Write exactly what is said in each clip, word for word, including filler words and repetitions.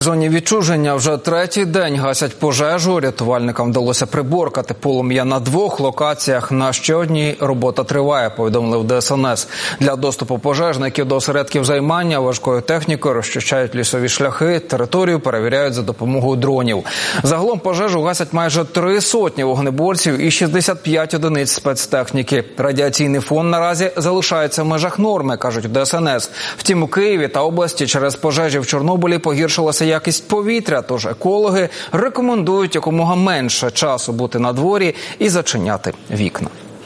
В зоні відчуження вже третій день гасять пожежу. Рятувальникам вдалося приборкати полум'я на двох локаціях. На ще одній робота триває, повідомили в Де Ес Ен Ес. Для доступу пожежників до осередків займання важкою технікою розчищають лісові шляхи, територію перевіряють за допомогою дронів. Загалом пожежу гасять майже три сотні вогнеборців і шістдесят п'ять одиниць спецтехніки. Радіаційний фон наразі залишається в межах норми, кажуть в Де Ес Ен Ес. Втім, у Києві та області через пожежі в Чорнобилі погіршилася якість повітря, тож екологи рекомендують якомога менше часу бути на дворі і зачиняти вікна.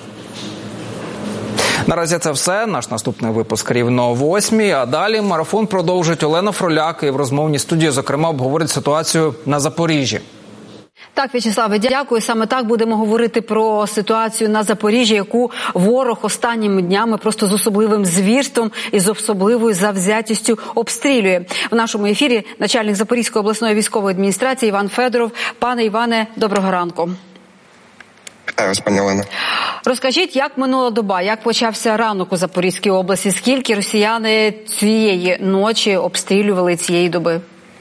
Наразі це все. Наш наступний випуск рівно о восьмій, а далі марафон продовжить Олена Фроляк і в розмовній студії, зокрема, обговорить ситуацію на Запоріжжі. Так, В'ячеславе, дякую. Саме так будемо говорити про ситуацію на Запоріжжі, яку ворог останніми днями просто з особливим звірством і з особливою завзятістю обстрілює. В нашому ефірі начальник Запорізької обласної військової адміністрації Іван Федоров. Пане Іване, доброго ранку. Вітаю вас, пані Олена. Розкажіть, як минула доба, як почався ранок у Запорізькій області? Скільки росіяни цієї ночі обстрілювали цієї доби?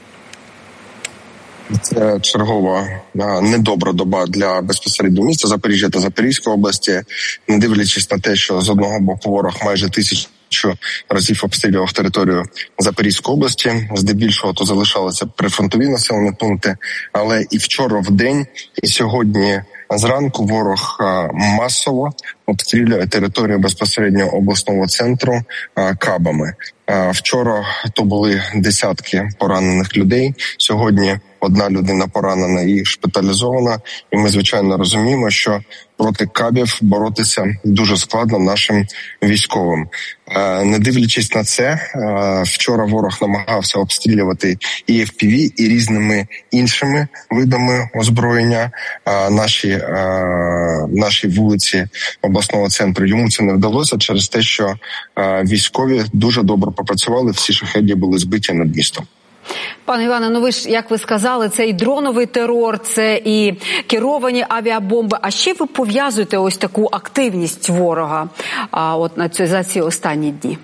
Це чергова недобра доба для безпосередньо міста Запоріжжя та Запорізької області, не дивлячись на те, що з одного боку ворог майже тисячу разів обстрілював територію Запорізької області, здебільшого то залишалися прифронтові населені пункти, але і вчора в день, і сьогодні зранку ворог масово обстрілює територію безпосередньо обласного центру кабами. Вчора то були десятки поранених людей, сьогодні одна людина поранена і шпиталізована. І ми, звичайно, розуміємо, що проти кабів боротися дуже складно нашим військовим. Не дивлячись на це, вчора ворог намагався обстрілювати і еф пі ві, і різними іншими видами озброєння наші, наші вулиці обласного центру. Йому це не вдалося через те, що військові дуже добре попрацювали, всі шахеди були збиті над містом. Пане Іване, ну ви ж, як ви сказали, це і дроновий терор, це і керовані авіабомби. А ще ви пов'язуєте ось таку активність ворога а, от на ці, за ці останні дні?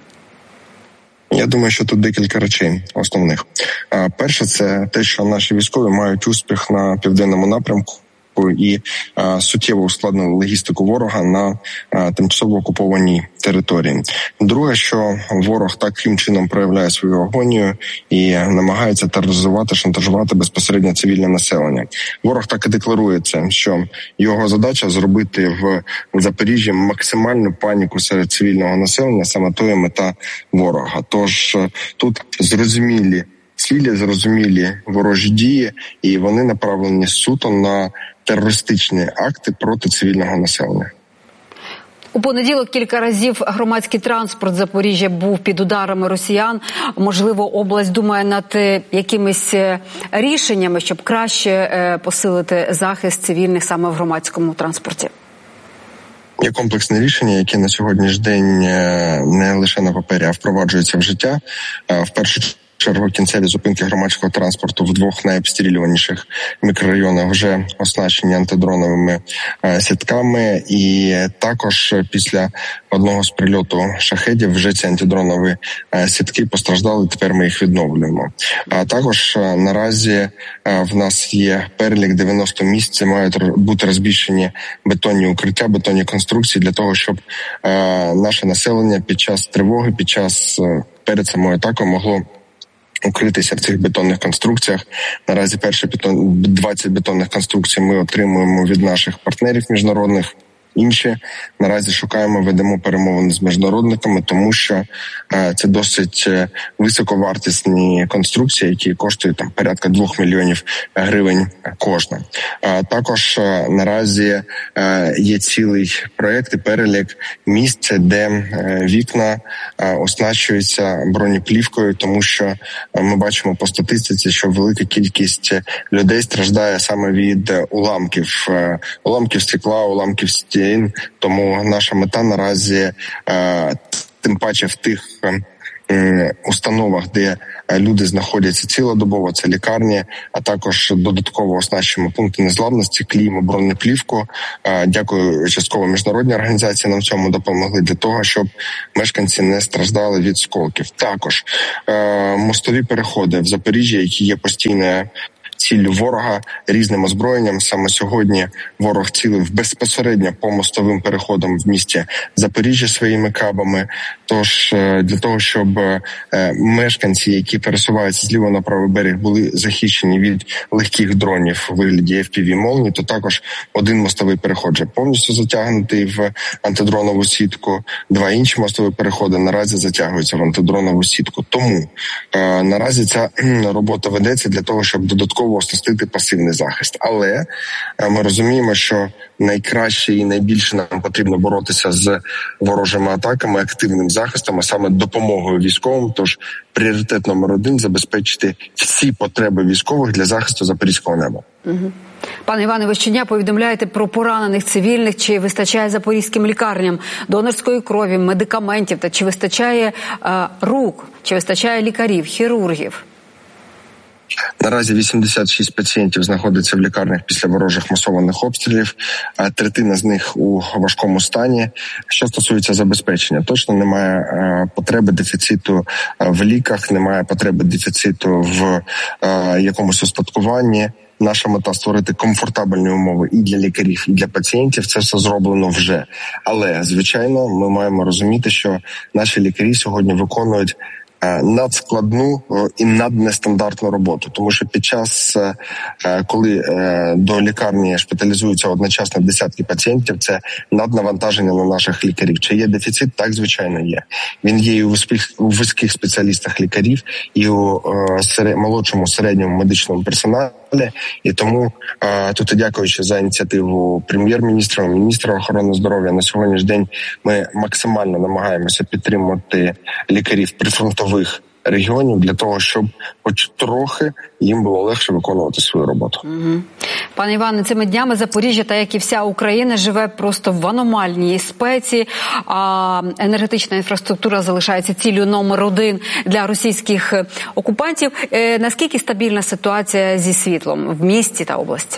Я думаю, що тут декілька речей основних. Перше, це те, що наші військові мають успіх на південному напрямку і а, суттєво ускладнили логістику ворога на а, тимчасово окупованій території. Друге, що ворог таким чином проявляє свою агонію і намагається тероризувати, шантажувати безпосередньо цивільне населення. Ворог так і декларує це, що його задача зробити в Запоріжжі максимальну паніку серед цивільного населення, саме то є мета ворога. Тож тут зрозумілі цілі, зрозумілі ворожі дії, і вони направлені суто на терористичні акти проти цивільного населення. У понеділок кілька разів громадський транспорт Запоріжжя був під ударами росіян. Можливо, область думає над якимись рішеннями, щоб краще посилити захист цивільних саме в громадському транспорті. Є комплексне рішення, яке на сьогоднішній день не лише на папері, а впроваджується в життя. В першу чергу кінцеві зупинки громадського транспорту в двох найобстрілюваніших мікрорайонах вже оснащені антидроновими сітками, і також після одного з прильоту шахедів вже ці антидронові сітки постраждали, тепер ми їх відновлюємо. А також наразі в нас є перелік дев'яносто місць, це мають бути розміщені бетонні укриття, бетонні конструкції для того, щоб наше населення під час тривоги, під час перед самою атакою могло укритися в цих бетонних конструкціях. Наразі перші двадцять бетонних конструкцій ми отримуємо від наших партнерів міжнародних. Інші наразі шукаємо, ведемо перемовини з міжнародниками, тому що е, це досить високовартісні конструкції, які коштують там порядка двох мільйонів гривень кожна. Е, також е, наразі е, є цілий проєкт і перелік місць, де е, вікна е, оснащуються бронеплівкою, тому що е, ми бачимо по статистиці, що велика кількість людей страждає саме від уламків, е, уламків стекла, уламків стін. Тому наша мета наразі, е, тим паче в тих установах, де люди знаходяться цілодобово, це лікарні, а також додатково оснащуємо пункти незламності, клеїмо бронеплівку. Дякую частково міжнародній організації, нам в цьому допомогли для того, щоб мешканці не страждали від сколків. Також мостові переходи в Запоріжжі, які є постійною ціллю ворога різним озброєнням. Саме сьогодні ворог цілив безпосередньо по мостовим переходам в місті Запоріжжя своїми кабами. Тож для того, щоб мешканці, які пересуваються з лівого на правий берег, були захищені від легких дронів у вигляді еф пі ві-молній, то також один мостовий переход вже повністю затягнутий в антидронову сітку. Два інші мостові переходи наразі затягуються в антидронову сітку. Тому е, наразі ця робота ведеться для того, щоб додатково оснастити пасивний захист. Але е, ми розуміємо, що найкраще і найбільше нам потрібно боротися з ворожими атаками, активним захистом, а саме допомогою військовим. Тож пріоритет номер один – забезпечити всі потреби військових для захисту запорізького неба. Угу. Пане Іване, ви щодня повідомляєте про поранених цивільних. Чи вистачає запорізьким лікарням донорської крові, медикаментів, та чи вистачає е, рук, чи вистачає лікарів, хірургів? Наразі вісімдесят шість пацієнтів знаходяться в лікарнях після ворожих масованих обстрілів, третина з них у важкому стані. Що стосується забезпечення, точно немає потреби дефіциту в ліках, немає потреби дефіциту в якомусь устаткуванні. Наша мета – створити комфортабельні умови і для лікарів, і для пацієнтів. Це все зроблено вже. Але, звичайно, ми маємо розуміти, що наші лікарі сьогодні виконують надскладну і наднестандартну роботу. Тому що під час, коли до лікарні шпиталізуються одночасно десятки пацієнтів, це наднавантаження на наших лікарів. Чи є дефіцит? Так, звичайно, є. Він є і у вузьких спеціалістах лікарів, і у молодшому середньому медичному персоналі. І тому тут, дякуючи за ініціативу прем'єр-міністра, міністра охорони здоров'я, на сьогоднішній день ми максимально намагаємося підтримувати лікарів прифронтових регіонів для того, щоб хоч трохи їм було легше виконувати свою роботу. Угу. Пане Іване, цими днями Запоріжжя, та як і вся Україна, живе просто в аномальній спеці, а енергетична інфраструктура залишається ціллю номер один для російських окупантів. Е, наскільки стабільна ситуація зі світлом в місті та області?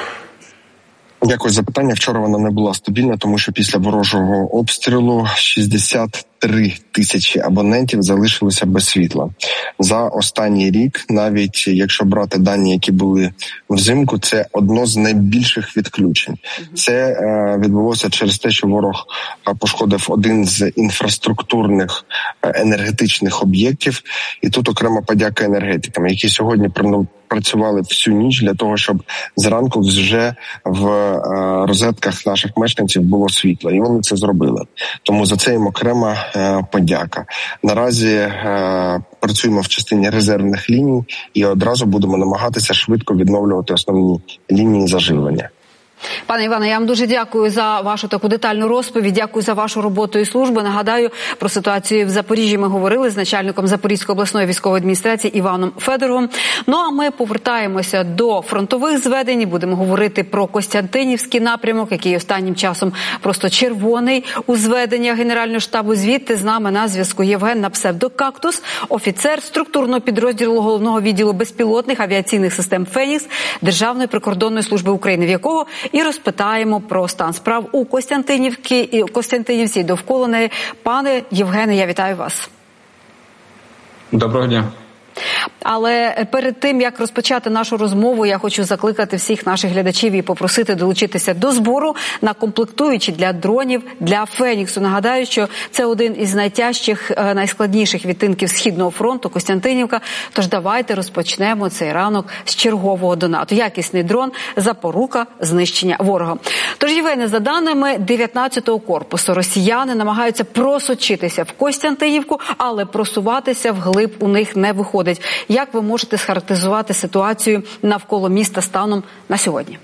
Дякую за питання. Вчора вона не була стабільна, тому що після ворожого обстрілу шістдесят три тисячі абонентів залишилися без світла. За останній рік, навіть якщо брати дані, які були взимку, це одно з найбільших відключень. Це е, відбулося через те, що ворог пошкодив один з інфраструктурних енергетичних об'єктів. І тут окрема подяка енергетикам, які сьогодні працювали всю ніч для того, щоб зранку вже в е, розетках наших мешканців було світло. І вони це зробили. Тому за це їм окрема е, подяка. Наразі е, працюємо в частині резервних ліній і одразу будемо намагатися швидко відновлювати основні лінії заживлення. Пане Іване, я вам дуже дякую за вашу таку детальну розповідь, дякую за вашу роботу і службу. Нагадаю, про ситуацію в Запоріжжі ми говорили з начальником Запорізької обласної військової адміністрації Іваном Федоровим. Ну а ми повертаємося до фронтових зведень, будемо говорити про Костянтинівський напрямок, який останнім часом просто червоний у зведеннях Генерального штабу. Звідти з нами на зв'язку Євген на псевдокактус, офіцер структурного підрозділу Головного відділу безпілотних авіаційних систем «Фенікс» Державної прикордонної служби України, в якого і розпитаємо про стан справ у Костянтинівці і Костянтинівці і довкола неї. Пане Євгене, я вітаю вас. Доброго дня. Але перед тим, як розпочати нашу розмову, я хочу закликати всіх наших глядачів і попросити долучитися до збору на комплектуючі для дронів, для «Феніксу». Нагадаю, що це один із найтяжчих, найскладніших відтинків Східного фронту – Костянтинівка. Тож давайте розпочнемо цей ранок з чергового донату. Якісний дрон – запорука знищення ворога. Тож, Євгене, за даними дев'ятнадцятого корпусу, росіяни намагаються просочитися в Костянтинівку, але просуватися вглиб у них не виходить. Як ви можете схарактеризувати ситуацію навколо міста станом на сьогодні?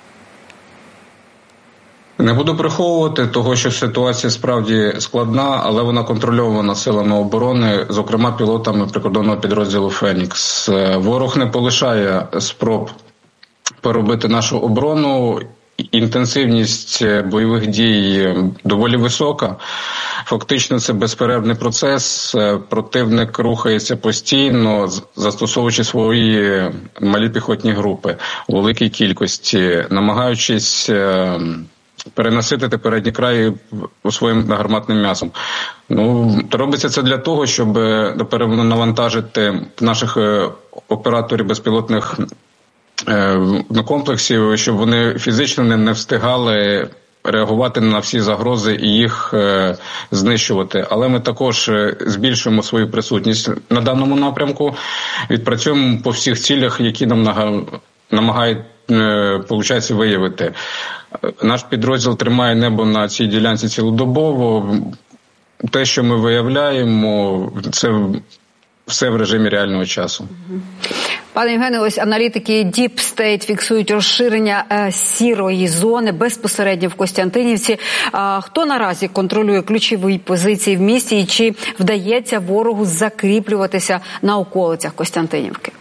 Не буду приховувати того, що ситуація справді складна, але вона контрольована силами оборони, зокрема пілотами прикордонного підрозділу «Фенікс». Ворог не полишає спроб поробити нашу оборону, інтенсивність бойових дій доволі висока. Фактично це безперервний процес. Противник рухається постійно, застосовуючи свої малі піхотні групи у великій кількості, намагаючись перенаситити передні краї своїм гарматним м'ясом. Ну, робиться це для того, щоб перенавантажити наших операторів безпілотних комплексів, щоб вони фізично не, не встигали реагувати на всі загрози і їх е, знищувати. Але ми також збільшуємо свою присутність на даному напрямку, відпрацюємо по всіх цілях, які нам намагають е, получається виявити. Наш підрозділ тримає небо на цій ділянці цілодобово. Те, що ми виявляємо, це все в режимі реального часу. Пане Євгене, ось аналітики Deep State фіксують розширення е, сірої зони безпосередньо в Костянтинівці. А, хто наразі контролює ключові позиції в місті і чи вдається ворогу закріплюватися на околицях Костянтинівки?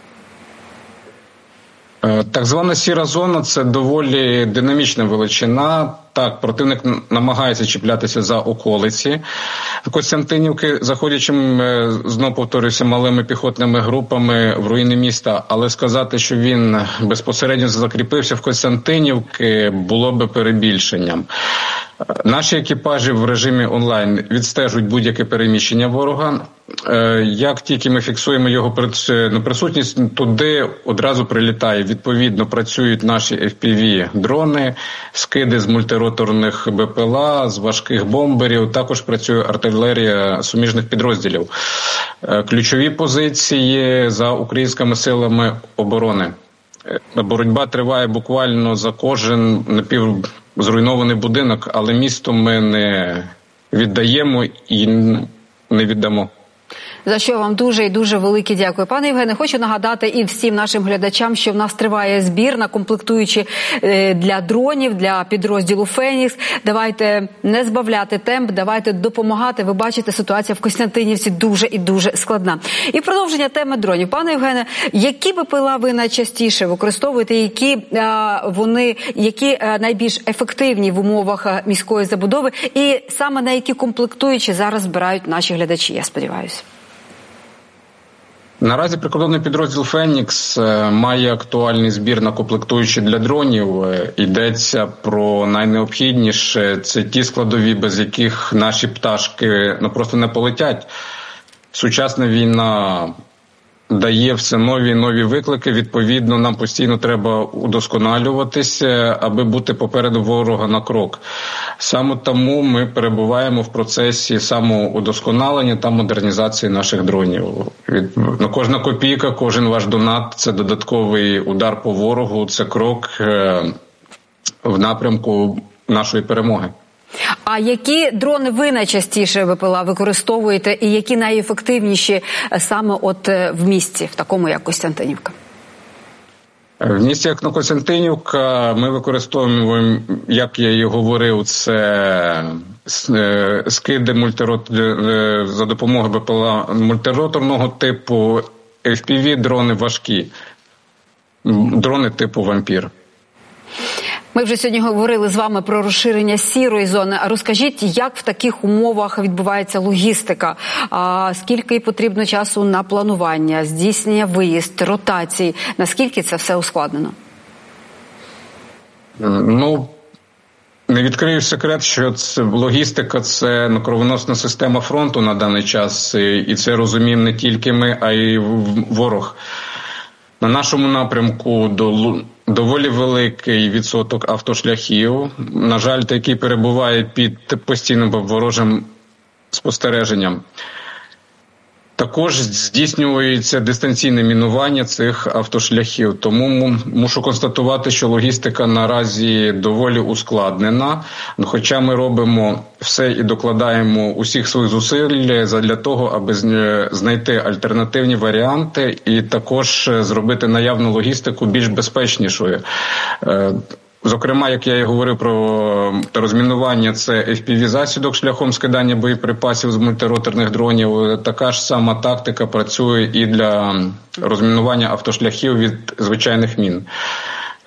Так звана сіра зона – це доволі динамічна величина. Так, противник намагається чіплятися за околиці Костянтинівки, заходячи, знову повторюся, малими піхотними групами в руїни міста. Але сказати, що він безпосередньо закріпився в Костянтинівці, було би перебільшенням. Наші екіпажі в режимі онлайн відстежують будь-яке переміщення ворога. Як тільки ми фіксуємо його присутність, туди одразу прилітає. Відповідно, працюють наші еф пі ві-дрони, скиди з мультироторних бе пе ел а, з важких бомберів, також працює артилерія суміжних підрозділів. Ключові позиції за українськими силами оборони. Боротьба триває буквально за кожен напівзруйнований будинок, але місто ми не віддаємо і не віддамо. За що вам дуже і дуже велике дякую. Пане Євгене, хочу нагадати і всім нашим глядачам, що в нас триває збір на комплектуючі для дронів, для підрозділу «Фенікс». Давайте не збавляти темп, давайте допомагати. Ви бачите, ситуація в Костянтинівці дуже і дуже складна. І продовження теми дронів. Пане Євгене, які бе пе ел а ви найчастіше використовуєте, які а, вони, які а, найбільш ефективні в умовах а, міської забудови і саме на які комплектуючі зараз збирають наші глядачі, я сподіваюся? Наразі прикордонний підрозділ «Фенікс» має актуальний збір на комплектуючі для дронів. Йдеться про найнеобхідніше. Це ті складові, без яких наші пташки ну, просто не полетять. Сучасна війна дає все нові і нові виклики. Відповідно, нам постійно треба удосконалюватися, аби бути попереду ворога на крок. Саме тому ми перебуваємо в процесі самоудосконалення та модернізації наших дронів. Від, ну, кожна копійка, кожен ваш донат – це додатковий удар по ворогу, це крок е, в напрямку нашої перемоги. А які дрони ви найчастіше бе пе ел а використовуєте і які найефективніші саме от в місті, в такому як Костянтинівка? В місті як на Костянтинівка ми використовуємо, як я і говорив, це скиди мультирот... за допомогою бе пе ел а мультироторного типу, еф пі ві-дрони важкі, дрони типу «Вампір». Ми вже сьогодні говорили з вами про розширення сірої зони. А розкажіть, як в таких умовах відбувається логістика? А скільки потрібно часу на планування, здійснення виїзд, ротації? Наскільки це все ускладнено? Ну, не відкрию секрет, що це, логістика – це кровоносна система фронту на даний час. І це розуміємо не тільки ми, а й ворог. На нашому напрямку доволі великий відсоток автошляхів, на жаль, який перебуває під постійним ворожим спостереженням. Також здійснюється дистанційне мінування цих автошляхів, тому мушу констатувати, що логістика наразі доволі ускладнена, хоча ми робимо все і докладаємо усіх своїх зусиль для того, аби знайти альтернативні варіанти і також зробити наявну логістику більш безпечнішою. Зокрема, як я і говорив про розмінування, це еф пі ві-засідок шляхом скидання боєприпасів з мультироторних дронів. Така ж сама тактика працює і для розмінування автошляхів від звичайних мін.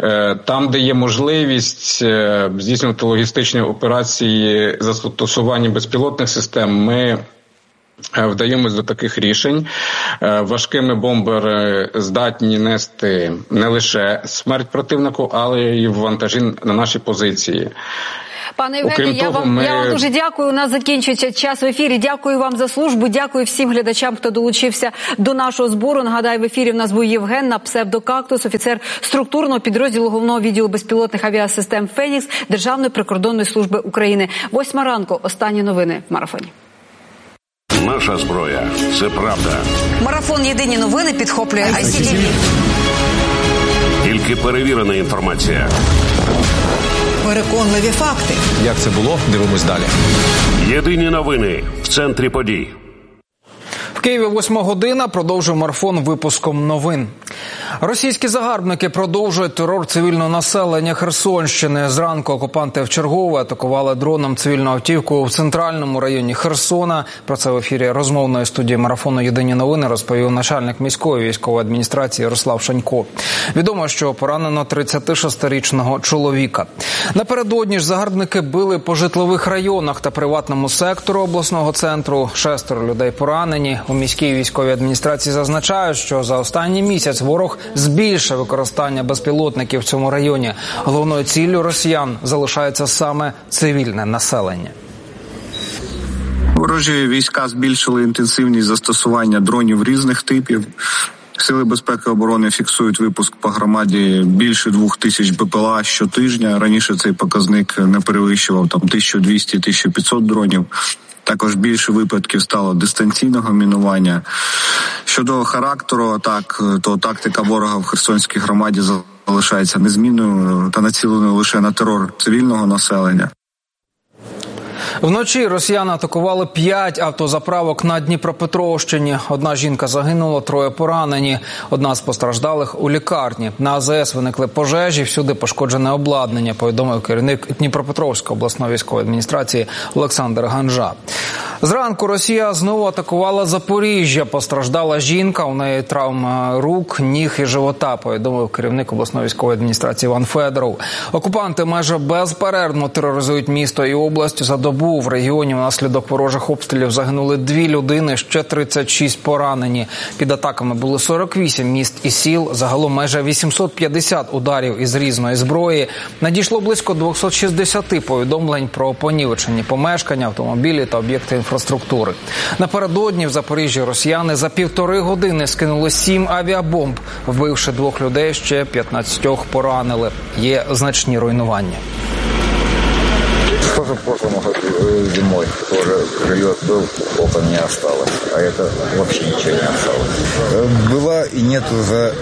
Там, де є можливість здійснювати логістичні операції застосування безпілотних систем, ми вдаємось до таких рішень. Важкими бомбери здатні нести не лише смерть противнику, але й вантажі на наші позиції. Пане Євгенію, я, вам, ми... я вам дуже дякую. У нас закінчується час в ефірі. Дякую вам за службу. Дякую всім глядачам, хто долучився до нашого збору. Нагадаю, в ефірі в нас був Євген на псевдокактус, офіцер структурного підрозділу Головного відділу безпілотних авіасистем «Фенікс» Державної прикордонної служби України. Восьма ранку. Останні новини в марафоні. Наша зброя – це правда. Марафон «Єдині новини» підхоплює ай сі ті ві. Тільки перевірена інформація. Переконливі факти. Як це було? Дивимось далі. Єдині новини в центрі подій. В Києві восьма година. Продовжує марафон випуском новин. Російські загарбники продовжують терор цивільного населення Херсонщини. Зранку окупанти вчергове атакували дроном цивільну автівку в центральному районі Херсона. Про це в ефірі розмовної студії марафону «Єдині новини» розповів начальник міської військової адміністрації Ярослав Шанько. Відомо, що поранено тридцятишестирічного чоловіка. Напередодні ж загарбники били по житлових районах та приватному сектору обласного центру. Шестеро людей поранені. У міській військовій адміністрації зазначають, що за останній місяць ворог збільшив використання безпілотників в цьому районі. Головною ціллю росіян залишається саме цивільне населення. Ворожі війська збільшили інтенсивність застосування дронів різних типів. Сили безпеки і оборони фіксують випуск по громаді більше двох тисяч Б П Л А щотижня. Раніше цей показник не перевищував там тисячу двісті - тисячу п'ятсот дронів. Також більше випадків стало дистанційного мінування. Щодо характеру атак, то тактика ворога в Херсонській громаді залишається незмінною та націленою лише на терор цивільного населення. Вночі росіяни атакували п'ять автозаправок на Дніпропетровщині. Одна жінка загинула, троє поранені. Одна з постраждалих у лікарні. На А З С виникли пожежі, всюди пошкоджене обладнання, повідомив керівник Дніпропетровської обласної військової адміністрації Олександр Ганжа. Зранку Росія знову атакувала Запоріжжя. Постраждала жінка, у неї травма рук, ніг і живота, повідомив керівник обласної військової адміністрації Іван Федоров. Окупанти майже безперервно тероризують місто і область. За добу в регіоні внаслідок ворожих обстрілів загинули дві людини, ще тридцять шість поранені. Під атаками були сорок вісім міст і сіл, загалом майже вісімсот п'ятдесят ударів із різної зброї. Надійшло близько двісті шістдесят повідомлень про понівечені помешкання, автомобілі та об'єкти інфраструктури. Напередодні в Запоріжжі росіяни за півтори години скинули сім авіабомб, вбивши двох людей, ще п'ятнадцятьох поранили. Є значні руйнування. Тоже прошлым зимой тоже прилет был, окон не осталось, а это вообще ничего не осталось. Была и нету за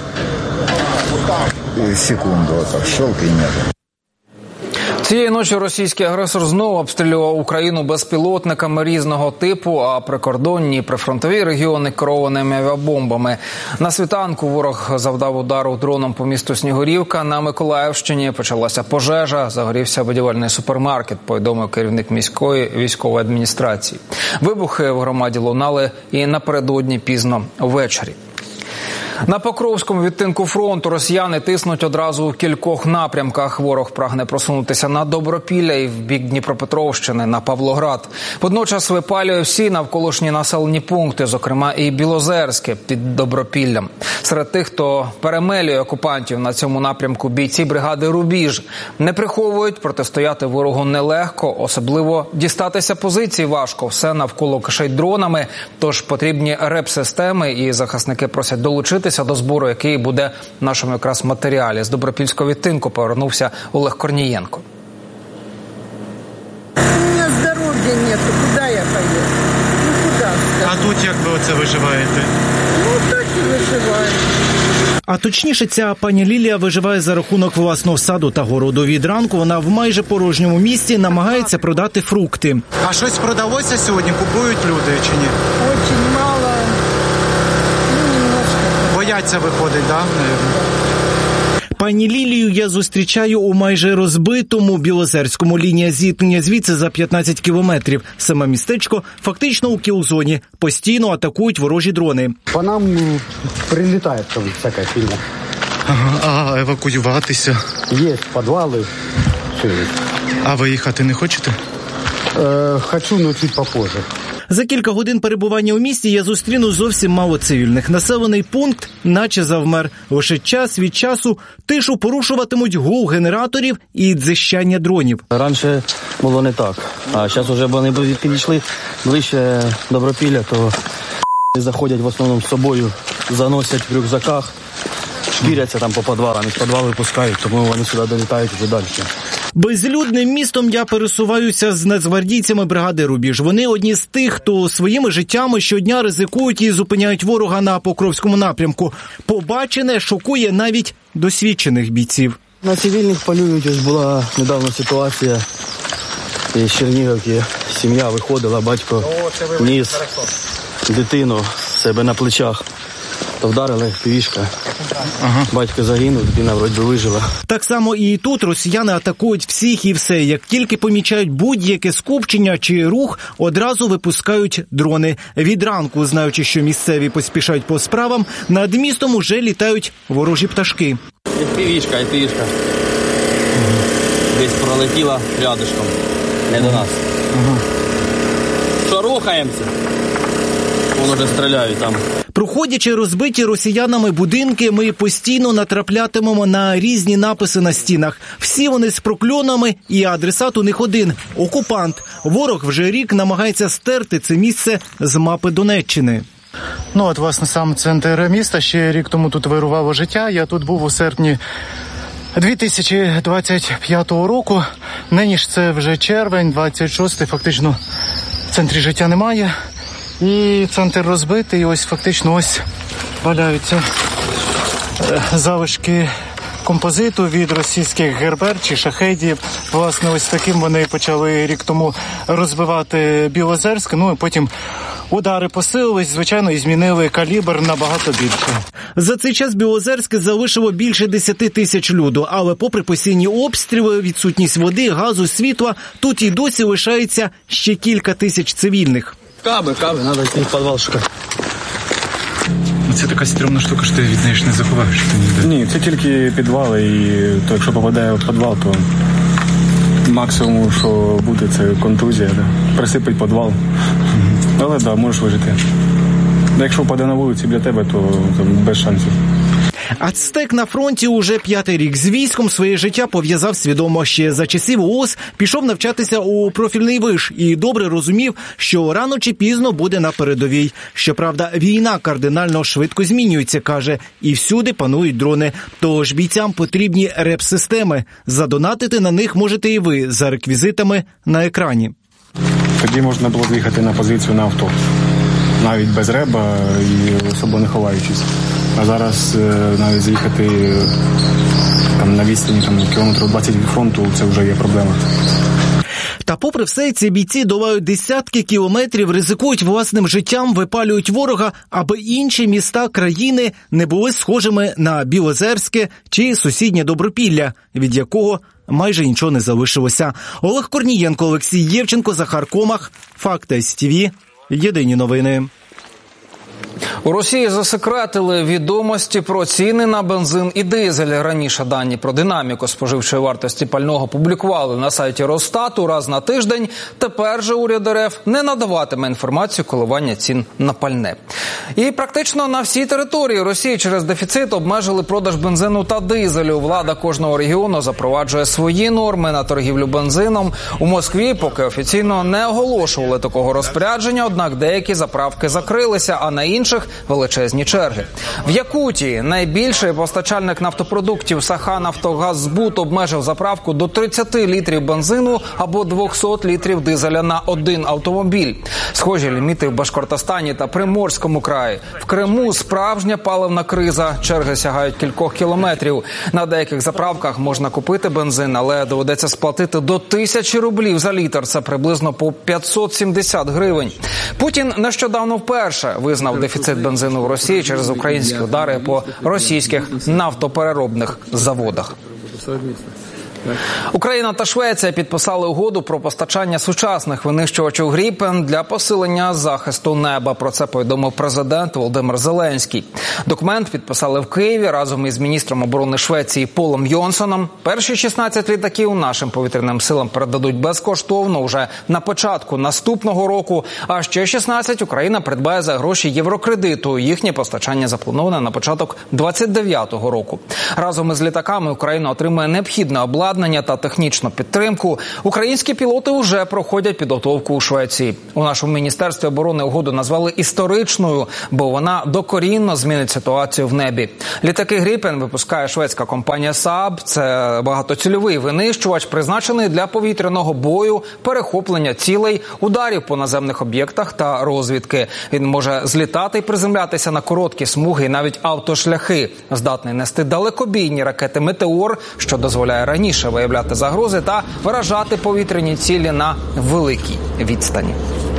секунду, вот так щелк и нету. Цієї ночі російський агресор знову обстрілював Україну безпілотниками різного типу, а прикордонні і прифронтові регіони керованими авіабомбами. На світанку ворог завдав удару дроном по місту Снігурівка. На Миколаївщині почалася пожежа, загорівся будівельний супермаркет, повідомив керівник міської військової адміністрації. Вибухи в громаді лунали і напередодні пізно ввечері. На Покровському відтинку фронту росіяни тиснуть одразу у кількох напрямках. Ворог прагне просунутися на Добропілля і в бік Дніпропетровщини, на Павлоград. Водночас випалює всі навколишні населені пункти, зокрема і Білозерське під Добропіллям. Серед тих, хто перемелює окупантів на цьому напрямку, бійці бригади «Рубіж». Не приховують, протистояти ворогу нелегко, особливо дістатися позицій важко. Все навколо кишить дронами, тож потрібні реп-системи, і захисники просять долучитися до збору, який буде в нашому якраз матеріалі. З Добропільського відтинку повернувся Олег Корнієнко. У мене здоров'я нету, куди я поїду? Ну куди? А тут як ви оце виживаєте? Ну так і виживаю. А точніше, ця пані Лілія виживає за рахунок власного саду та городу. Від ранку вона в майже порожньому місті намагається продати фрукти. А щось продалося сьогодні? Купують люди чи ні? Очень мало. Бояться виходить, так? Да? Пані Лілію я зустрічаю у майже розбитому Білозерському. Лінія зіткнення звідси за п'ятнадцять кілометрів. Саме містечко фактично у кіл-зоні. Постійно атакують ворожі дрони. По нам прилітає там всяка фігня. Ага, а евакуюватися? Є підвали. А виїхати не хочете? Е, хочу, але чуть попозже. За кілька годин перебування у місті я зустріну зовсім мало цивільних. Населений пункт наче завмер. Лише час від часу тишу порушуватимуть гул генераторів і дзищання дронів. Раніше було не так, а зараз вже вони підійшли ближче до Добропілля, то заходять в основному з собою, заносять в рюкзаках, шкіряться там по підвалам, із підвал випускають, тому вони сюди долітають вже далі. Безлюдним містом я пересуваюся з нацгвардійцями бригади «Рубіж». Вони одні з тих, хто своїми життями щодня ризикують і зупиняють ворога на Покровському напрямку. Побачене шокує навіть досвідчених бійців. На цивільних полюють. Ось була недавно ситуація. З Чернігівки сім'я виходила, батько ніс дитину себе на плечах. То вдарили півішка. Ага. Батько загинув, дитина вроді вижила. Так само і тут росіяни атакують всіх і все. Як тільки помічають будь-яке скупчення чи рух, одразу випускають дрони. Від ранку, знаючи, що місцеві поспішають по справам, над містом уже літають ворожі пташки. Півішка, півішка. Десь пролетіла рядышком. Не до нас. Ага. Що, рухаємося? Вони вже стріляють там. Проходячи розбиті росіянами будинки, ми постійно натраплятимемо на різні написи на стінах. Всі вони з прокльонами, і адресат у них один – окупант. Ворог вже рік намагається стерти це місце з мапи Донеччини. Ну, от, власне, сам центр міста. Ще рік тому тут вирувало життя. Я тут був у серпні дві тисячі двадцять п'ятого року. Нині ж це вже червень, двадцять шостий, фактично в центрі життя немає. І центр розбитий, і ось фактично ось валяються залишки композиту від російських гербер чи шахедів. Власне, ось таким вони почали рік тому розбивати Білозерськ, ну і потім удари посилились, звичайно, і змінили калібр набагато більше. За цей час Білозерське залишило більше десяти тисяч люду, але попри постійні обстріли, відсутність води, газу, світла, тут і досі лишається ще кілька тисяч цивільних. Каби, каби, треба йти в підвал шукати. Це така стрімна штука, що ти від неї ж не заховаєшся ніде. Ні, це тільки підвали, і то, якщо попадає в підвал, то максимум, що буде, це контузія, да? Присипить підвал. Mm-hmm. Але так, да, можеш вижити. А якщо впаде на вулиці біля тебе, то, то без шансів. Ацтек на фронті уже п'ятий рік. З військом своє життя пов'язав свідомо. Ще за часів ООС пішов навчатися у профільний виш і добре розумів, що рано чи пізно буде на передовій. Щоправда, війна кардинально швидко змінюється, каже, і всюди панують дрони. Тож бійцям потрібні реп-системи. Задонатити на них можете і ви за реквізитами на екрані. Тоді можна було їхати на позицію на авто. Навіть без реба і особо не ховаючись. А зараз навіть заїхати там, на відстані там, кілометрів двадцять від фронту – це вже є проблема. Та попри все, ці бійці долають десятки кілометрів, ризикують власним життям, випалюють ворога, аби інші міста країни не були схожими на Білозерське чи сусіднє Добропілля, від якого майже нічого не залишилося. Олег Корнієнко, Олексій Євченко, Захар Комах, Факти СТВ, єдині новини. У Росії засекретили відомості про ціни на бензин і дизель. Раніше дані про динаміку споживчої вартості пального публікували на сайті Росстату раз на тиждень. Тепер же уряд РФ не надаватиме інформацію коливання цін на пальне. І практично на всій території Росії через дефіцит обмежили продаж бензину та дизелю. Влада кожного регіону запроваджує свої норми на торгівлю бензином. У Москві поки офіційно не оголошували такого розпорядження, однак деякі заправки закрилися, а на інших величезні черги. В Якутії найбільший постачальник нафтопродуктів Саханафтогаззбут обмежив заправку до тридцяти літрів бензину або двохсот літрів дизеля на один автомобіль. Схожі ліміти в Башкортостані та Приморському краї. В Криму справжня паливна криза. Черги сягають кількох кілометрів. На деяких заправках можна купити бензин, але доведеться сплатити до тисячі рублів за літр. Це приблизно по п'ятсот сімдесят гривень. Путін нещодавно вперше визнав дефіцит бензину в Росії через українські удари по російських нафтопереробних заводах. Україна та Швеція підписали угоду про постачання сучасних винищувачів «Гріпен» для посилення захисту неба. Про це повідомив президент Володимир Зеленський. Документ підписали в Києві разом із міністром оборони Швеції Полом Йонсоном. Перші шістнадцять літаків нашим повітряним силам передадуть безкоштовно уже на початку наступного року, а ще шістнадцять Україна придбає за гроші єврокредиту. Їхнє постачання заплановане на початок двадцять дев'ятого року. Разом із літаками Україна отримує необхідне обладнання та технічну підтримку. Українські пілоти вже проходять підготовку у Швеції. У нашому Міністерстві оборони угоду назвали історичною, бо вона докорінно змінить ситуацію в небі. Літаки «Гріпен» випускає шведська компанія Saab. Це багатоцільовий винищувач, призначений для повітряного бою, перехоплення цілей, ударів по наземних об'єктах та розвідки. Він може злітати і приземлятися на короткі смуги і навіть автошляхи. Здатний нести далекобійні ракети «Метеор», що дозволяє раніше виявляти загрози та виражати повітряні цілі на великій відстані.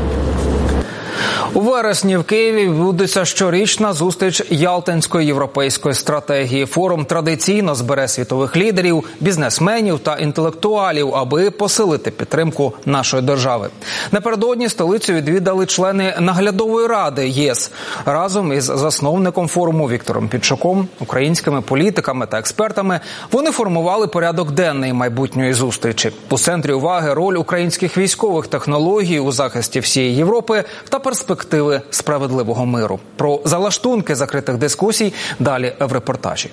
У вересні в Києві відбудеться щорічна зустріч Ялтинської європейської стратегії. Форум традиційно збере світових лідерів, бізнесменів та інтелектуалів, аби посилити підтримку нашої держави. Напередодні столицю відвідали члени наглядової ради ЄС. Разом із засновником форуму Віктором Підшуком, українськими політиками та експертами вони формували порядок денний майбутньої зустрічі. У центрі уваги роль українських військових технологій у захисті всієї Європи та перспективи справедливого миру. Про залаштунки закритих дискусій далі в репортажі.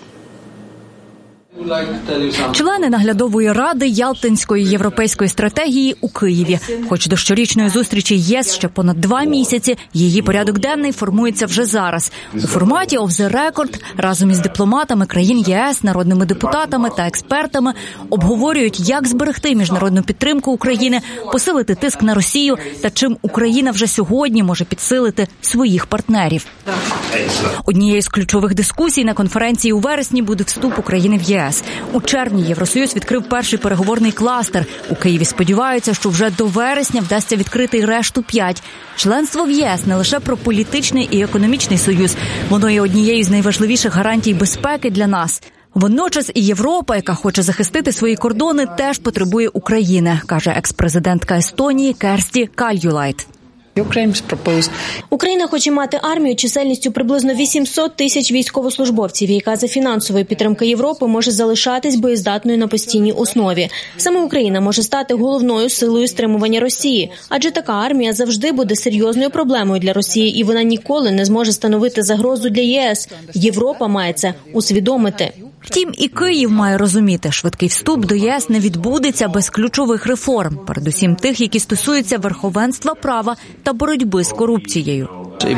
Члени наглядової ради Ялтинської європейської стратегії у Києві. Хоч до щорічної зустрічі ЄС ще понад два місяці, її порядок денний формується вже зараз. У форматі «Off the Record» разом із дипломатами країн ЄС, народними депутатами та експертами обговорюють, як зберегти міжнародну підтримку України, посилити тиск на Росію та чим Україна вже сьогодні може підсилити своїх партнерів. Однією з ключових дискусій на конференції у вересні буде вступ України в ЄС. У червні Євросоюз відкрив перший переговорний кластер. У Києві сподіваються, що вже до вересня вдасться відкрити й решту п'ять. Членство в ЄС не лише про політичний і економічний союз. Воно є однією з найважливіших гарантій безпеки для нас. Водночас і Європа, яка хоче захистити свої кордони, теж потребує України, каже екс-президентка Естонії Керсті Кальюлайд. Україна хоче мати армію чисельністю приблизно вісімсот тисяч військовослужбовців, яка за фінансової підтримки Європи може залишатись боєздатною на постійній основі. Саме Україна може стати головною силою стримування Росії, адже така армія завжди буде серйозною проблемою для Росії, і вона ніколи не зможе становити загрозу для ЄС. Європа має це усвідомити. Втім, і Київ має розуміти, швидкий вступ до ЄС не відбудеться без ключових реформ, передусім тих, які стосуються верховенства права та боротьби з корупцією.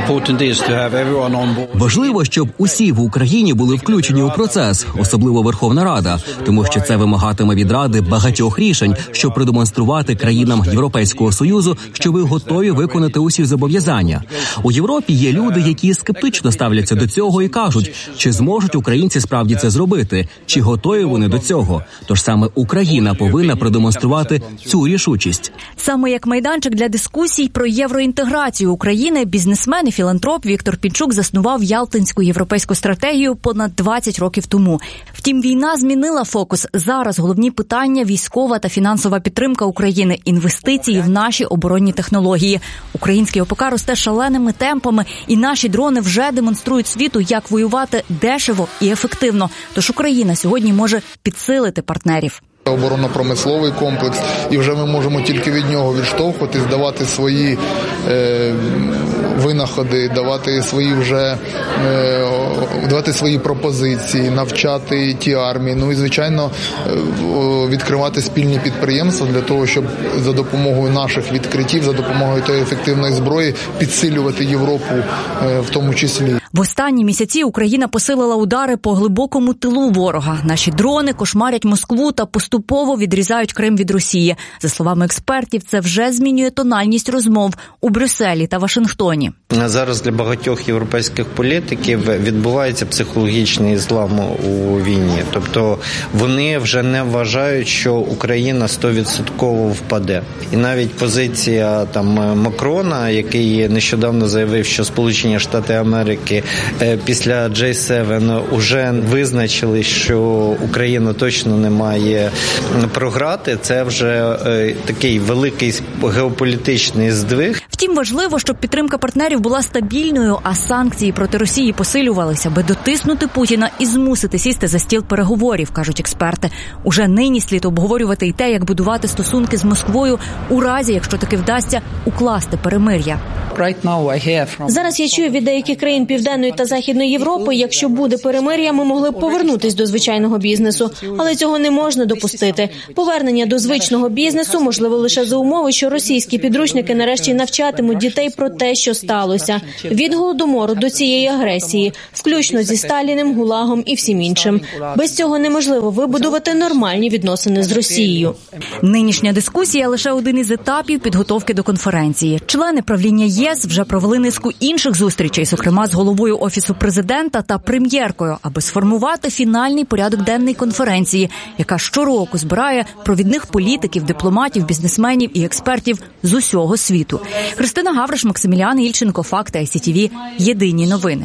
Важливо, щоб усі в Україні були включені у процес, особливо Верховна Рада, тому що це вимагатиме від Ради багатьох рішень, щоб продемонструвати країнам Європейського Союзу, що ви готові виконати усі зобов'язання. У Європі є люди, які скептично ставляться до цього і кажуть, чи зможуть українці справді це зробити, чи готові вони до цього. Тож саме Україна повинна продемонструвати цю рішучість. Саме як майданчик для дискусій про євроінтеграцію України бізнесмен і філантроп Віктор Підшук заснував Ялтинську європейську стратегію понад двадцять років тому. Втім, війна змінила фокус. Зараз головні питання – військова та фінансова підтримка України, інвестиції в наші оборонні технології. Український ОПК росте шаленими темпами, і наші дрони вже демонструють світу, як воювати дешево і ефективно. Тож Україна сьогодні може підсилити партнерів. Оборонно-промисловий комплекс, і вже ми можемо тільки від нього відштовхуватись, давати свої е, винаходи, давати свої вже е, давати свої пропозиції, навчати ті армії. Ну і, звичайно, е, відкривати спільні підприємства для того, щоб за допомогою наших відкриттів, за допомогою тієї ефективної зброї підсилювати Європу е, в тому числі. В останні місяці Україна посилила удари по глибокому тилу ворога. Наші дрони кошмарять Москву та поступово відрізають Крим від Росії. За словами експертів, це вже змінює тональність розмов у Брюсселі та Вашингтоні. Зараз для багатьох європейських політиків відбувається психологічний злам у війні. Тобто вони вже не вважають, що Україна сто відсотків впаде. І навіть позиція там Макрона, який нещодавно заявив, що Сполучені Штати Америки і після джей севен вже визначили, що Україна точно не має програти, це вже такий великий геополітичний здвиг. Втім, важливо, щоб підтримка партнерів була стабільною, а санкції проти Росії посилювалися, аби дотиснути Путіна і змусити сісти за стіл переговорів, кажуть експерти. Уже нині слід обговорювати і те, як будувати стосунки з Москвою у разі, якщо таки вдасться укласти перемир'я. Зараз я чую від деяких країн Південної та Західної Європи, якщо буде перемир'я, ми могли б повернутись до звичайного бізнесу. Але цього не можна допустити. Повернення до звичного бізнесу можливо лише за умови, що російські підручники нарешті навчатимуть дітей про те, що сталося. Від Голодомору до цієї агресії, включно зі Сталіним, ГУЛАГом і всім іншим. Без цього неможливо вибудувати нормальні відносини з Росією. Нинішня дискусія – лише один із етапів підготовки до конференції. Члени правління ЄС вже провели низку інших зустрічей, зокрема з головою Офісу президента та прем'єркою, аби сформувати фінальний порядок денний конференції, яка щороку збирає провідних політиків, дипломатів, бізнесменів і експертів з усього світу. Христина Гавриш, Максиміліан Ільченко, Факти, ай сі ті ві, Єдині новини.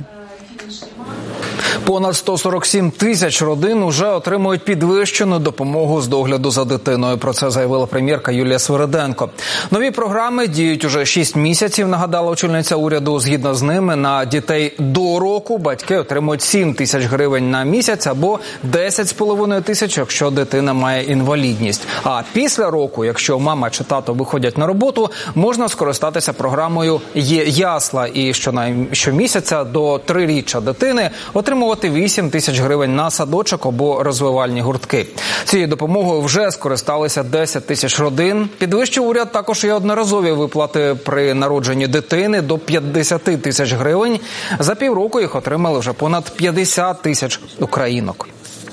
Понад сто сорок сім тисяч родин уже отримують підвищену допомогу з догляду за дитиною. Про це заявила прем'єрка Юлія Свириденко. Нові програми діють уже шість місяців, нагадала очільниця уряду. Згідно з ними, на дітей до року батьки отримують сім тисяч гривень на місяць або десять з половиною тисяч, якщо дитина має інвалідність. А після року, якщо мама чи тато виходять на роботу, можна скористатися програмою «Є-ясла» і щомісяця до триріччя дитини отримувати вісім тисяч гривень на садочок або розвивальні гуртки. Цією допомогою вже скористалися десять тисяч родин. Підвищив уряд також і одноразові виплати при народженні дитини до п'ятдесят тисяч гривень. За півроку їх отримали вже понад п'ятдесят тисяч українок.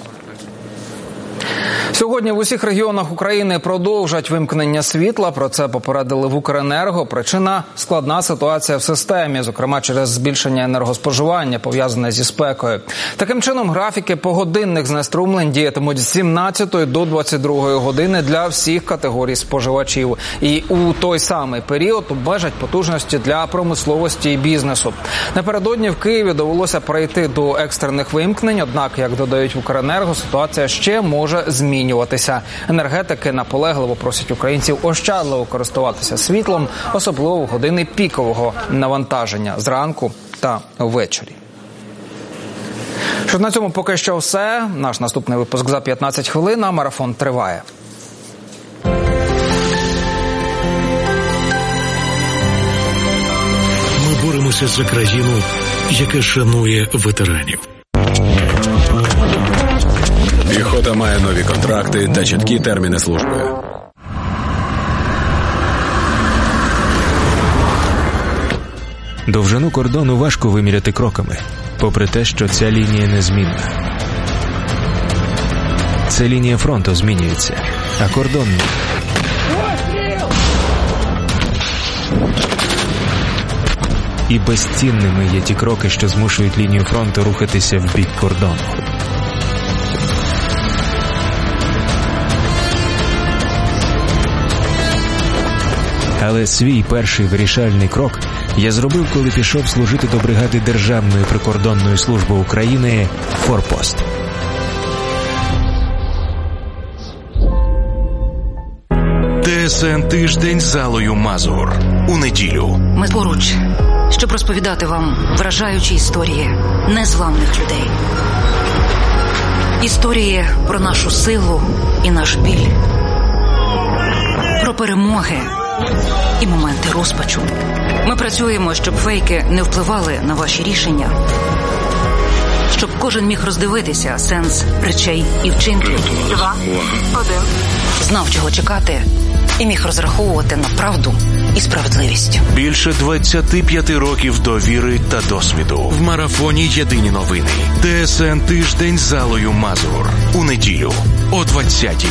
Сьогодні в усіх регіонах України продовжать вимкнення світла. Про це попередили в Укренерго. Причина – складна ситуація в системі, зокрема через збільшення енергоспоживання, пов'язане зі спекою. Таким чином, графіки погодинних знеструмлень діятимуть з сімнадцятої до двадцять другої години для всіх категорій споживачів. І у той самий період обмежать потужності для промисловості і бізнесу. Напередодні в Києві довелося перейти до екстрених вимкнень, однак, як додають в Укренерго, ситуація ще може змінюватися. Енергетики наполегливо просять українців ощадливо користуватися світлом, особливо в години пікового навантаження зранку та ввечері. Що на цьому поки що все. Наш наступний випуск за п'ятнадцять хвилин, а марафон триває. Ми боремося за країну, яка шанує ветеранів. Піхота має нові контракти та чіткі терміни служби. Довжину кордону важко виміряти кроками, попри те, що ця лінія незмінна. Ця лінія фронту змінюється, а кордон ні. І безцінними є ті кроки, що змушують лінію фронту рухатися в бік кордону. Але свій перший вирішальний крок я зробив, коли пішов служити до бригади Державної прикордонної служби України «Форпост». ТСН «Тиждень» з Аллою Мазур. У неділю. Ми поруч, щоб розповідати вам вражаючі історії незламних людей. Історії про нашу силу і наш біль. Про перемоги і моменти розпачу. Ми працюємо, щоб фейки не впливали на ваші рішення. Щоб кожен міг роздивитися сенс речей і вчинків. Два, один. Знав, чого чекати, і міг розраховувати на правду і справедливість. Більше двадцять п'ять років довіри та досвіду. В марафоні «Єдині новини». ТСН «Тиждень» з Аллою Мазур. У неділю о двадцятій.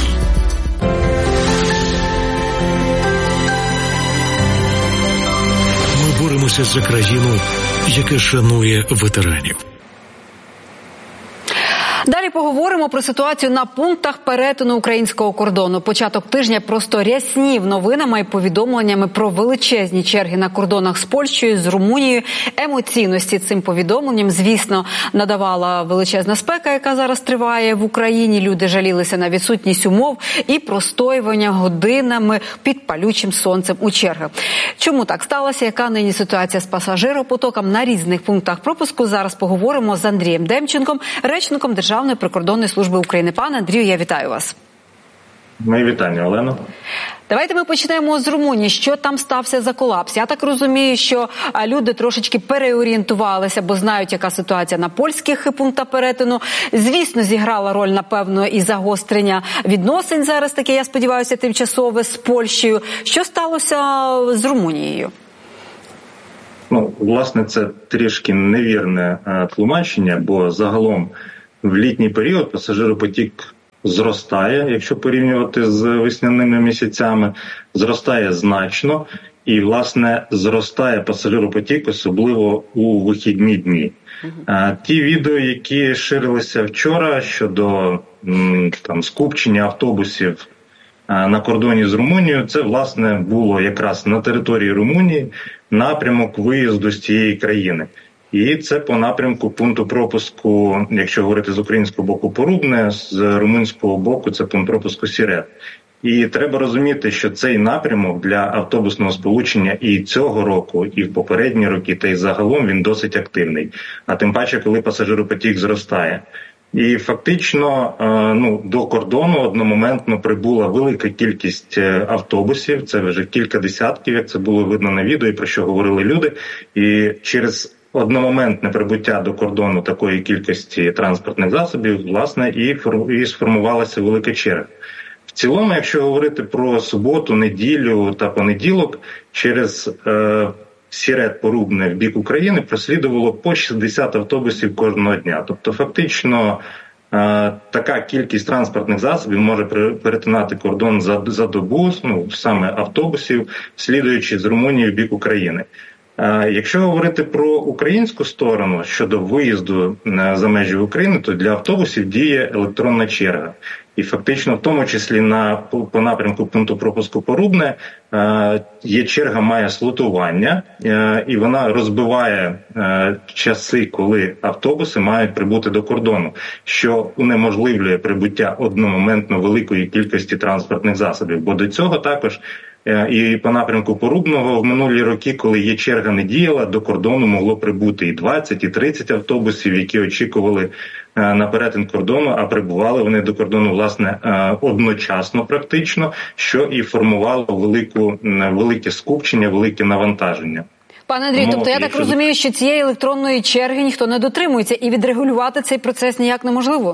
Ми боремося за країну, яка шанує ветеранів. Далі поговоримо про ситуацію на пунктах перетину українського кордону. Початок тижня просто ряснів новинами і повідомленнями про величезні черги на кордонах з Польщею, з Румунією. Емоційності цим повідомленням, звісно, надавала величезна спека, яка зараз триває в Україні. Люди жалілися на відсутність умов і простоювання годинами під палючим сонцем у чергах. Чому так сталося? Яка нині ситуація з пасажиропотоком на різних пунктах пропуску? Зараз поговоримо з Андрієм Демченком, речником Державної прикордонної служби України. Пане Андрію, я вітаю вас. Мої вітання, Олено. Давайте ми почнемо з Румунії. Що там стався за колапс? Я так розумію, що люди трошечки переорієнтувалися, бо знають, яка ситуація на польських пунктах перетину. Звісно, зіграла роль, напевно, і загострення відносин зараз таке, я сподіваюся, тимчасове з Польщею. Що сталося з Румунією? Ну, власне, це трішки невірне е, тлумачення, бо загалом в літній період пасажиропотік зростає, якщо порівнювати з весняними місяцями, зростає значно і, власне, зростає пасажиропотік, особливо у вихідні дні. Е, ті відео, які ширилися вчора щодо м, там, скупчення автобусів на кордоні з Румунією, це, власне, було якраз на території Румунії напрямок виїзду з цієї країни. І це по напрямку пункту пропуску, якщо говорити з українського боку, Порубне, з румунського боку це пункт пропуску Сірет. І треба розуміти, що цей напрямок для автобусного сполучення і цього року, і в попередні роки, та й загалом він досить активний. А тим паче, коли пасажиропотік зростає. І фактично ну, до кордону одномоментно прибула велика кількість автобусів, це вже кілька десятків, як це було видно на відео, і про що говорили люди. І через одномоментне прибуття до кордону такої кількості транспортних засобів, власне, і, і сформувалася велика черга. В цілому, якщо говорити про суботу, неділю та понеділок, через е, Сірет Порубне в бік України прослідувало по шістдесят автобусів кожного дня. Тобто фактично е, така кількість транспортних засобів може перетинати кордон за, за добу, ну, саме автобусів, слідуючи з Румунії в бік України. Е, якщо говорити про українську сторону щодо виїзду за межі України, то для автобусів діє електронна черга. І фактично, в тому числі на, по напрямку пункту пропуску Порубне, е, є черга, має слотування, е, і вона розбиває е, часи, коли автобуси мають прибути до кордону, що унеможливлює прибуття одномоментно великої кількості транспортних засобів. Бо до цього також е, і по напрямку Порубного в минулі роки, коли є черга не діяла, до кордону могло прибути і двадцять, і тридцять автобусів, які очікували на перетин кордону, а прибували вони до кордону, власне, одночасно практично, що і формувало велику, велике скупчення, велике навантаження. Пане Андрій, тобто я так розумію, що цієї електронної черги ніхто не дотримується і відрегулювати цей процес ніяк неможливо?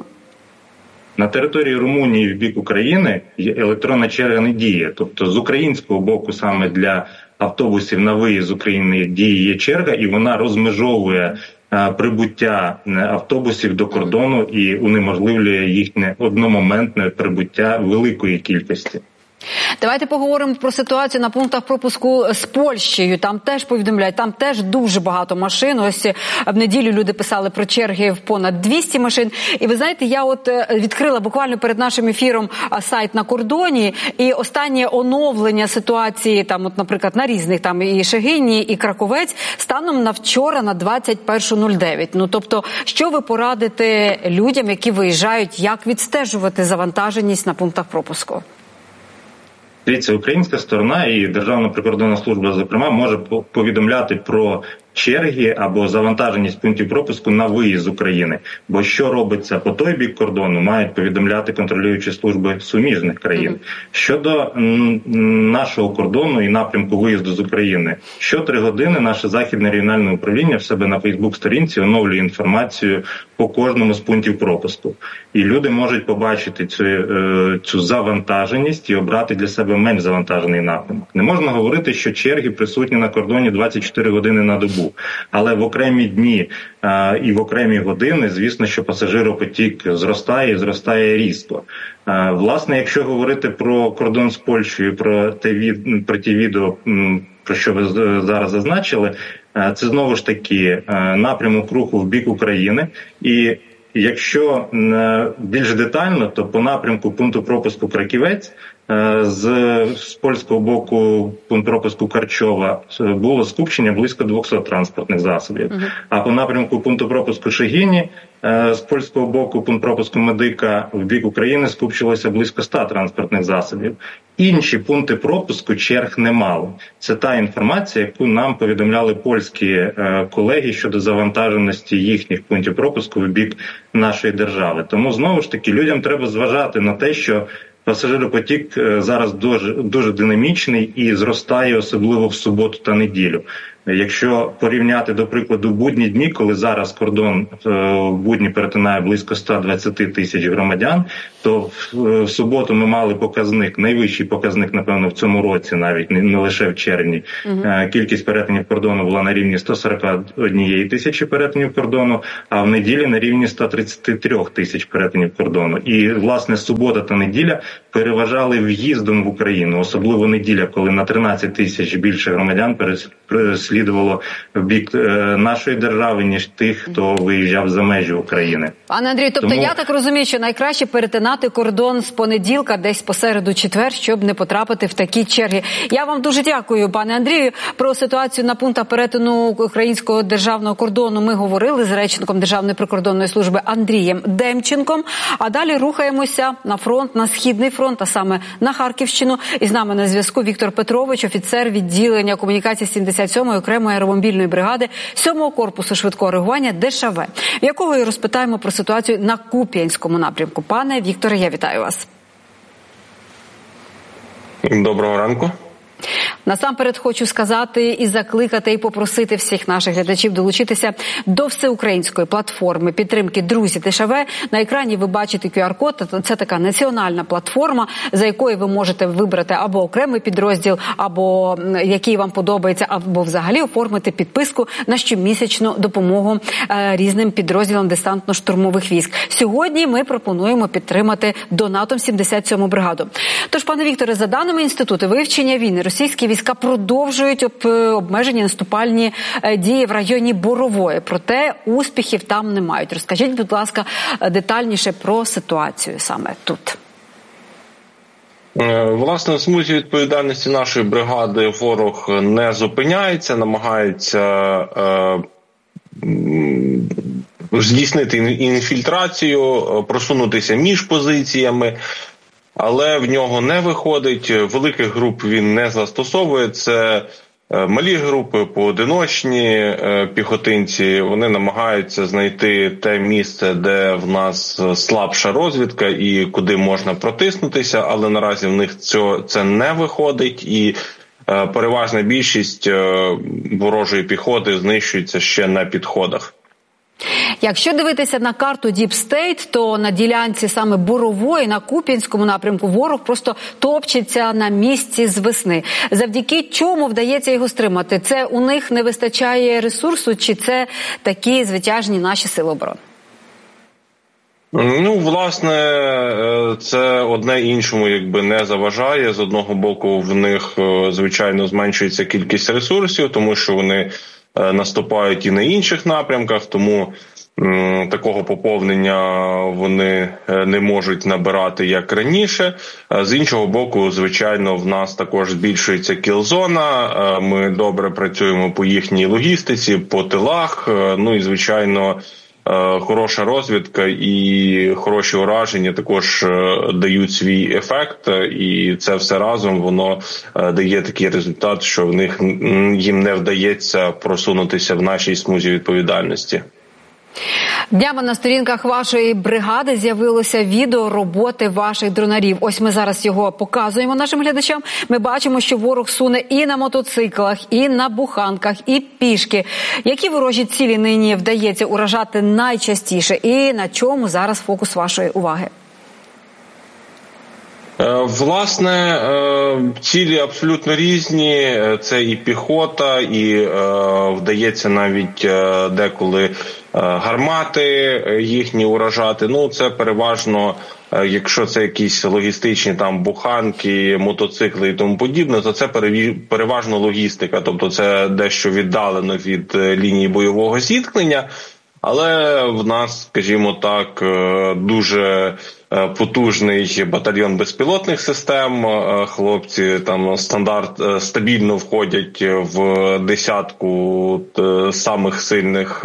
На території Румунії в бік України електронна черга не діє. Тобто з українського боку саме для автобусів на виїзд з України діє черга, і вона розмежовує прибуття автобусів до кордону і унеможливлює їхнє одномоментне прибуття великої кількості. Давайте поговоримо про ситуацію на пунктах пропуску з Польщею. Там теж повідомляють, там теж дуже багато машин. Ось в неділю люди писали про черги в понад двісті машин. І ви знаєте, я от відкрила буквально перед нашим ефіром сайт на кордоні, і останнє оновлення ситуації, там, от, наприклад, на різних, там і Шегині, і Краковець, станом на вчора на двадцять перша нуль дев'ять. Ну, тобто, що ви порадите людям, які виїжджають, як відстежувати завантаженість на пунктах пропуску? Дивіться, українська сторона і Державна прикордонна служба, зокрема, може повідомляти про черги або завантаженість пунктів пропуску на виїзд з України. Бо що робиться по той бік кордону, мають повідомляти контролюючі служби суміжних країн. Mm-hmm. Щодо м, нашого кордону і напрямку виїзду з України, щотри години наше Західне регіональне управління в себе на Фейсбук-сторінці оновлює інформацію по кожному з пунктів пропуску. І люди можуть побачити цю, е, цю завантаженість і обрати для себе менш завантажений напрямок. Не можна говорити, що черги присутні на кордоні двадцять чотири години на добу. Але в окремі дні а, і в окремі години, звісно, що пасажиропотік зростає і зростає різко. А, власне, якщо говорити про кордон з Польщею, про, те, про ті відео, про що ви зараз зазначили, а, це знову ж таки а, напрямок руху в бік України. І Якщо більш детально, то по напрямку пункту пропуску Краківець з, з польського боку пункт пропуску Карчова було скупчення близько двохсот транспортних засобів. Uh-huh. А по напрямку пункту пропуску Шегіні з польського боку пункт пропуску Медика в бік України скупчилося близько ста транспортних засобів. Інші пункти пропуску черг не мали. Це та інформація, яку нам повідомляли польські колеги щодо завантаженості їхніх пунктів пропуску в бік нашої держави. Тому, знову ж таки, людям треба зважати на те, що пасажиропотік зараз дуже, дуже динамічний і зростає, особливо в суботу та неділю. Якщо порівняти, до прикладу, будні дні, коли зараз кордон в будні перетинає близько ста двадцяти тисяч громадян, то в суботу ми мали показник, найвищий показник, напевно, в цьому році, навіть не лише в червні. Угу. Кількість перетинів кордону була на рівні сто сорок однієї тисячі перетинів кордону, а в неділі на рівні сто тридцять три тисяч перетинів кордону. І, власне, субота та неділя переважали в'їздом в Україну, особливо неділя, коли на тринадцять тисяч більше громадян переслідувало в бік нашої держави, ніж тих, хто виїжджав за межі України. Пане Андрію, тобто Тому... я так розумію, що найкраще перетинати кордон з понеділка, десь посереду-четвер, щоб не потрапити в такі черги. Я вам дуже дякую, пане Андрію. Про ситуацію на пунктах перетину українського державного кордону ми говорили з речником Державної прикордонної служби Андрієм Демченком. А далі рухаємося на фронт, на Східний фронт, а саме на Харківщину. І з нами на зв'язку Віктор Петрович, офіцер відділення комунікації сімдесят сьомої окремої аеромобільної бригади сьомого корпусу швидкого реагування ДШВ, в якого і розпитаємо про ситуацію на Куп'янському напрямку. Пане Вікторе, я вітаю вас. Доброго ранку. Насамперед хочу сказати і закликати, і попросити всіх наших глядачів долучитися до всеукраїнської платформи підтримки «Друзі ДШВ». На екрані ви бачите ку ар код. Це така національна платформа, за якою ви можете вибрати або окремий підрозділ, або який вам подобається, або взагалі оформити підписку на щомісячну допомогу різним підрозділам десантно-штурмових військ. Сьогодні ми пропонуємо підтримати донатом сімдесят сьому бригаду. Тож, пане Вікторе, за даними Інституту вивчення війни, російські війська продовжують обмежені наступальні дії в районі Борової. Проте успіхів там не мають. Розкажіть, будь ласка, детальніше про ситуацію саме тут. Власне, в смузі відповідальності нашої бригади ворог не зупиняється, намагається е, здійснити інфільтрацію, просунутися між позиціями. Але в нього не виходить, великих груп він не застосовує, це малі групи, поодиночні піхотинці, вони намагаються знайти те місце, де в нас слабша розвідка і куди можна протиснутися, але наразі в них це, це не виходить і переважна більшість ворожої піхоти знищується ще на підходах. Якщо дивитися на карту Deep State, то на ділянці саме Борової, на Куп'янському напрямку, ворог просто топчеться на місці з весни. Завдяки чому вдається його стримати? Це у них не вистачає ресурсу, чи це такі звитяжні наші сили оборони? Ну, власне, це одне іншому якби не заважає. З одного боку, в них, звичайно, зменшується кількість ресурсів, тому що вони наступають і на інших напрямках, тому м, такого поповнення вони не можуть набирати, як раніше. З іншого боку, звичайно, в нас також збільшується кіл-зона, ми добре працюємо по їхній логістиці, по тилах, ну і, звичайно, хороша розвідка і хороші ураження також дають свій ефект, і це все разом воно дає такий результат, що в них їм не вдається просунутися в нашій смузі відповідальності. Днями на сторінках вашої бригади з'явилося відео роботи ваших дронарів. Ось ми зараз його показуємо нашим глядачам. Ми бачимо, що ворог суне і на мотоциклах, і на буханках, і пішки. Які ворожі цілі нині вдається уражати найчастіше? І на чому зараз фокус вашої уваги? Власне, цілі абсолютно різні. Це і піхота, і вдається навіть деколи гармати їхні уражати. Ну, це переважно, якщо це якісь логістичні там буханки, мотоцикли і тому подібне, то це переважно логістика. Тобто це дещо віддалено від лінії бойового зіткнення. Але в нас, скажімо так, дуже потужний батальйон безпілотних систем. Хлопці там стандарт стабільно входять в десятку самих сильних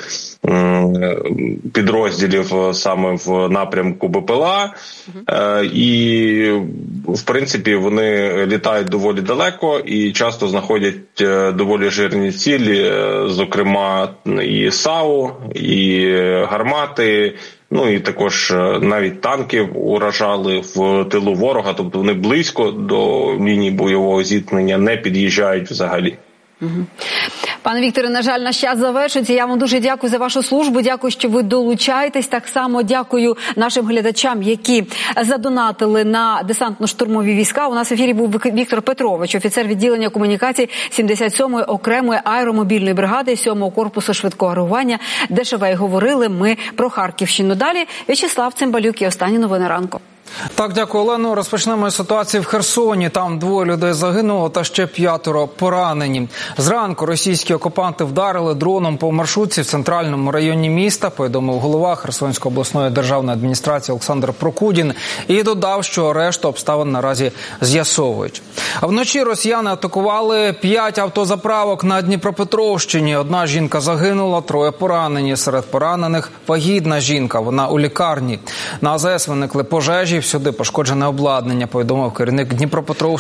підрозділів саме в напрямку БПЛА. І, в принципі, вони літають доволі далеко і часто знаходять доволі жирні цілі, зокрема і САУ, і гармати, ну і також навіть танки уражали в тилу ворога, тобто вони близько до лінії бойового зіткнення не під'їжджають взагалі. Угу. Пане Вікторе, на жаль, наш час завершується. Я вам дуже дякую за вашу службу, дякую, що ви долучаєтесь. Так само дякую нашим глядачам, які задонатили на десантно-штурмові війська. У нас в ефірі був Віктор Петрович, офіцер відділення комунікацій сімдесят сьомої окремої аеромобільної бригади сьомого корпусу швидкого реагування ДШВ. І говорили ми про Харківщину. Далі В'ячеслав Цимбалюк і останні новини ранку. Так, дякую, Олено. Розпочнемо з ситуації в Херсоні. Там двоє людей загинуло та ще п'ятеро поранені. Зранку російські окупанти вдарили дроном по маршрутці в центральному районі міста, повідомив голова Херсонської обласної державної адміністрації Олександр Прокудін і додав, що решту обставин наразі з'ясовують. А вночі росіяни атакували п'ять автозаправок на Дніпропетровщині. Одна жінка загинула, троє поранені. Серед поранених вагітна жінка, вона у лікарні. На АЗС виникли пожежі, всюди пошкоджене обладнання, повідомив керівник Дніпропетровської